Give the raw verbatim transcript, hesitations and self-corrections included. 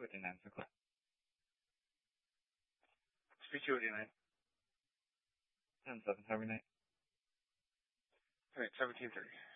有点难这块。Speech eighty-nine. Ten seven, Harvey Knight. Alright, seventeen thirty.